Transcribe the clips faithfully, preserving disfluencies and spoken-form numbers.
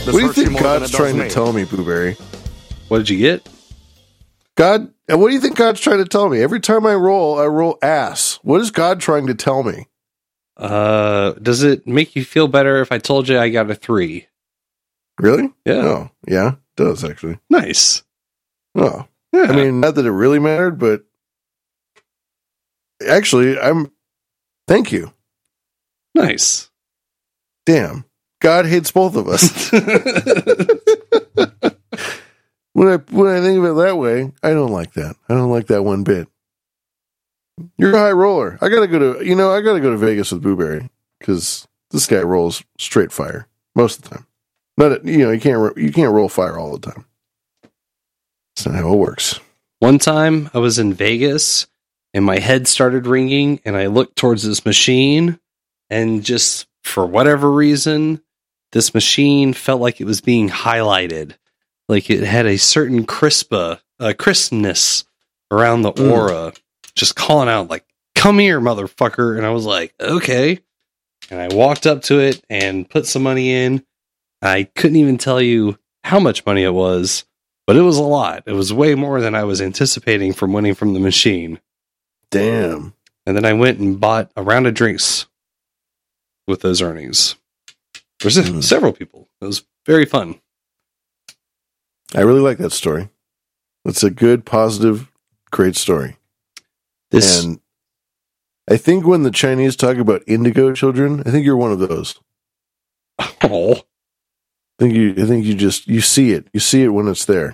This what do you hurts you think more than God's it does trying me. to tell me, Booberry? What did you get? God, and what do you think God's trying to tell me? Every time I roll, I roll ass. What is God trying to tell me? Uh, does it make you feel better if I told you I got a three? Really? Yeah. Oh, yeah, it does actually. Nice. Oh, Yeah. I mean, not that it really mattered, but actually, I'm. Thank you. Nice. Damn, God hates both of us. When I when I think of it that way, I don't like that. I don't like that one bit. You're a high roller. I gotta go to you know I gotta go to Vegas with Booberry because this guy rolls straight fire most of the time. Not you know you can't ro- you can't roll fire all the time. That's not how it works. One time I was in Vegas and my head started ringing and I looked towards this machine and just for whatever reason, this machine felt like it was being highlighted. Like it had a certain crispa, uh, crispness around the Mm. aura, just calling out like, come here, motherfucker. And I was like, okay. And I walked up to it and put some money in. I couldn't even tell you how much money it was, but it was a lot. It was way more than I was anticipating from winning from the machine. Damn. And then I went and bought a round of drinks with those earnings. There's Mm. several people. It was very fun. I really like that story. It's a good, positive, great story. This And I think when the Chinese talk about indigo children, I think you're one of those. oh, I think you. I think you just you see it. You see it when it's there.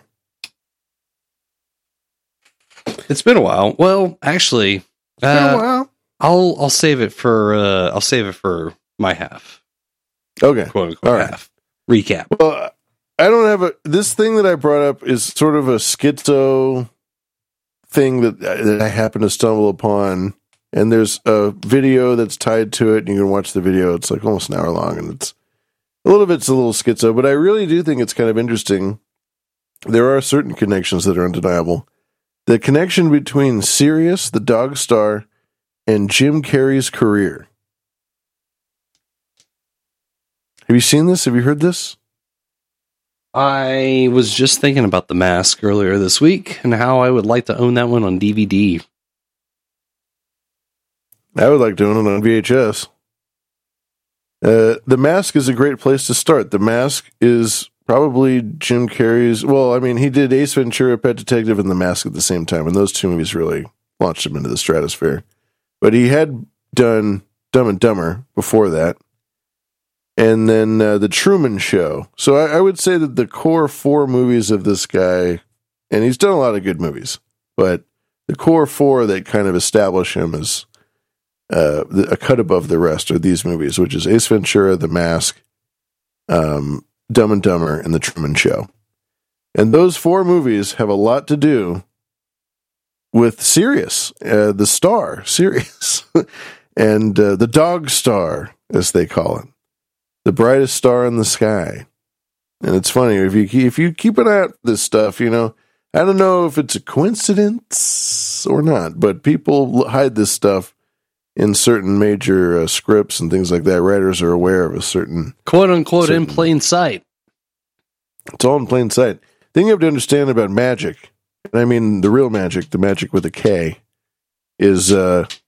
it's been a while. Well, actually, uh, wow. I'll I'll save it for uh, I'll save it for my half, Okay. quote unquote All right. half recap. Well, I don't have a. This thing that I brought up is sort of a schizo thing that, that I happen to stumble upon, and there's a video that's tied to it, and you can watch the video. It's like almost an hour long, and it's a little bit's a little schizo, but I really do think it's kind of interesting. There are certain connections that are undeniable. The connection between Sirius, the dog star, and Jim Carrey's career. Have you seen this? Have you heard this? I was just thinking about The Mask earlier this week and how I would like to own that one on D V D. I would like to own it on V H S. Uh, The Mask is a great place to start. The Mask is probably Jim Carrey's. Well, I mean, he did Ace Ventura, Pet Detective, and The Mask at the same time, and those two movies really launched him into the stratosphere. But he had done Dumb and Dumber before that, and then uh, The Truman Show. So I, I would say that the core four movies of this guy, and he's done a lot of good movies, but the core four that kind of establish him as uh, the, a cut above the rest are these movies, which is Ace Ventura, The Mask, um, Dumb and Dumber, and The Truman Show. And those four movies have a lot to do with Sirius, uh, the star, Sirius, and uh, the dog star, as they call it, the brightest star in the sky. And it's funny, if you if you keep an eye out for this stuff, you know, I don't know if it's a coincidence or not, but people hide this stuff in certain major uh, scripts and things like that. Writers are aware of a certain... Quote unquote certain, in plain sight. It's all in plain sight. The thing you have to understand about magic, and I mean the real magic, the magic with a K, is uh,